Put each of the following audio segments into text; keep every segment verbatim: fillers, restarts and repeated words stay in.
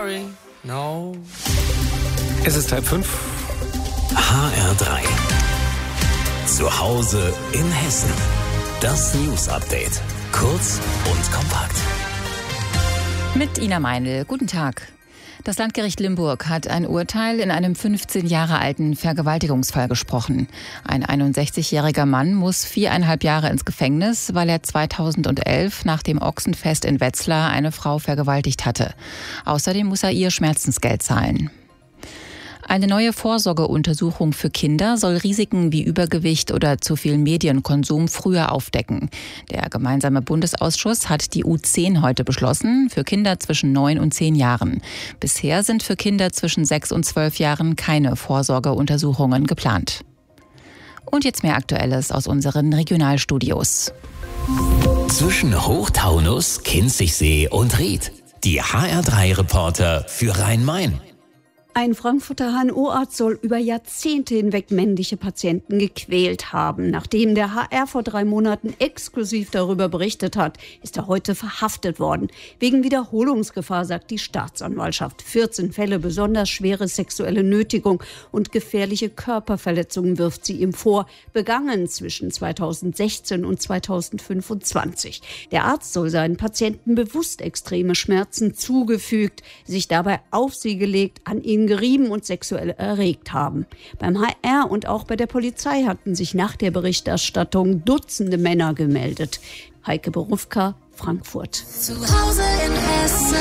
sorry, no. Es ist halb fünf. H R drei. Zu Hause in Hessen. Das News Update. Kurz und kompakt. Mit Ina Meinl. Guten Tag. Das Landgericht Limburg hat ein Urteil in einem fünfzehn Jahre alten Vergewaltigungsfall gesprochen. Ein einundsechzigjähriger Mann muss viereinhalb Jahre ins Gefängnis, weil er zweitausendelf nach dem Ochsenfest in Wetzlar eine Frau vergewaltigt hatte. Außerdem muss er ihr Schmerzensgeld zahlen. Eine neue Vorsorgeuntersuchung für Kinder soll Risiken wie Übergewicht oder zu viel Medienkonsum früher aufdecken. Der gemeinsame Bundesausschuss hat die U zehn heute beschlossen, für Kinder zwischen neun und zehn Jahren. Bisher sind für Kinder zwischen sechs und zwölf Jahren keine Vorsorgeuntersuchungen geplant. Und jetzt mehr Aktuelles aus unseren Regionalstudios. Zwischen Hochtaunus, Kinzigsee und Ried. Die H R drei Reporter für Rhein-Main. Ein Frankfurter H N O-Arzt soll über Jahrzehnte hinweg männliche Patienten gequält haben. Nachdem der H R vor drei Monaten exklusiv darüber berichtet hat, ist er heute verhaftet worden. Wegen Wiederholungsgefahr, sagt die Staatsanwaltschaft. vierzehn Fälle besonders schwere sexuelle Nötigung und gefährliche Körperverletzungen wirft sie ihm vor, begangen zwischen zweitausendsechzehn und zweitausendfünfundzwanzig. Der Arzt soll seinen Patienten bewusst extreme Schmerzen zugefügt, sich dabei auf sie gelegt, an ihnen gerieben und sexuell erregt haben. Beim H R und auch bei der Polizei hatten sich nach der Berichterstattung Dutzende Männer gemeldet. Heike Berufka, Frankfurt. Zu Hause in Hessen.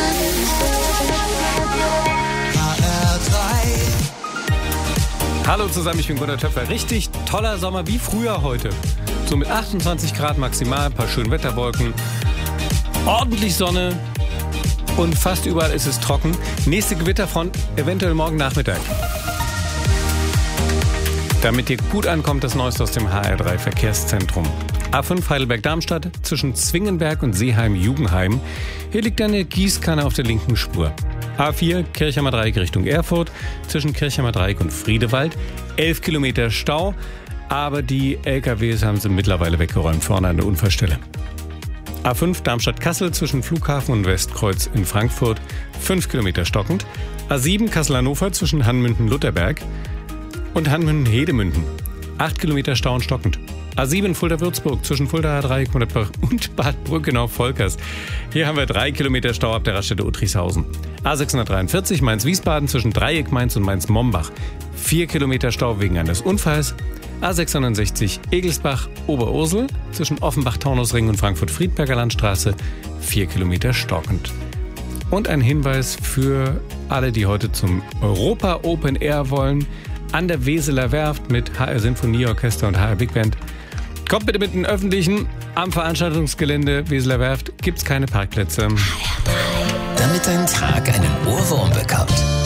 H R drei. Hallo zusammen, ich bin Gunnar Töpfer. Richtig toller Sommer wie früher heute. So mit achtundzwanzig Grad maximal, ein paar schöne Wetterwolken, ordentlich Sonne. Und fast überall ist es trocken. Nächste Gewitterfront eventuell morgen Nachmittag. Damit ihr gut ankommt, das Neueste aus dem H R drei Verkehrszentrum. A fünf Heidelberg-Darmstadt zwischen Zwingenberg und Seeheim-Jugendheim. Hier liegt eine Gießkanne auf der linken Spur. A vier Kirchheimer Dreieck Richtung Erfurt zwischen Kirchheimer Dreieck und Friedewald. elf Kilometer Stau, aber die L K Ws haben sie mittlerweile weggeräumt vorne an der Unfallstelle. A fünf Darmstadt-Kassel zwischen Flughafen und Westkreuz in Frankfurt, fünf Kilometer stockend. A sieben Kassel-Hannover zwischen Hannmünden-Lutherberg und Hannmünden-Hedemünden, acht Kilometer Stau und stockend. A sieben Fulda-Würzburg zwischen Fulda Dreieck und Bad Brückenau-Volkers. Hier haben wir drei Kilometer Stau ab der Raststätte Uttrichshausen. A sechshundertdreiundvierzig Mainz-Wiesbaden zwischen Dreieck Mainz und Mainz-Mombach. vier Kilometer Stau wegen eines Unfalls. A sechshundertsechzig Egelsbach Oberursel zwischen Offenbach-Taunusring und Frankfurt-Friedberger Landstraße, vier Kilometer stockend. Und ein Hinweis für alle, die heute zum Europa Open Air wollen, an der Weseler Werft mit H R Sinfonieorchester und H R Big Band. Kommt bitte mit den Öffentlichen. Am Veranstaltungsgelände Weseler Werft gibt's keine Parkplätze. Damit dein Tag einen Ohrwurm bekommt.